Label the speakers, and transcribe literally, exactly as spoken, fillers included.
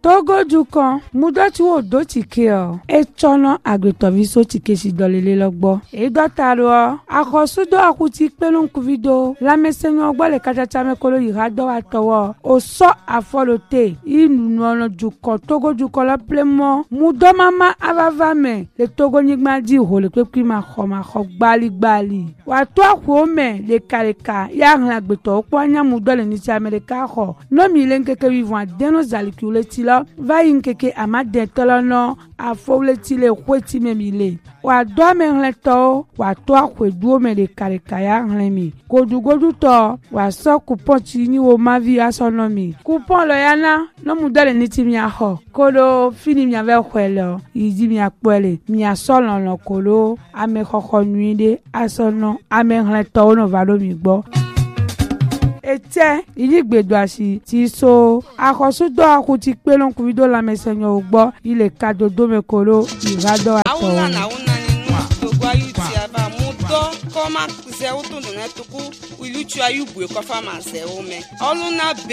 Speaker 1: Togo dukan mudoti wo do tike o e chono agretovi so tike si dolele logbo e dotaro akosudo akuti pelun kuvido la mesenyo gbo le kachacha mekolo yirado atowo o so afolote inu no dukan Togo dukan la plemo mudo mama avava me le Togo nyigma di ho le pepi ma khoma kho gbali gbali wa to akwo me le kareka ya hla gbeto kwanya mudo le ni ti America kho no mi le nkeke vivant deno zalikule ti lo va yinkeke amade tolono afole ti le kweti memile wa do me hleto wa to akwedu me le kareka ya hlemi godu godu to wa so coupon ti ni wo mavi asonomi coupon lo yana no mudo le ni ti mi aho kodo fini mi ave khwelo yidi mi akpole mi asolo lo kolo ame khokho nuide asono ame hleto no valo mi gbo ete iligbedo asi ti so akosudo akuti pelon kuvido la mesenyo ogbo ile kadodo mekolo irado ato
Speaker 2: awuna na awuna ni to gwa yuti aba mudo koma ze utundu netuku iluchu ayubu ko fama se ome oluna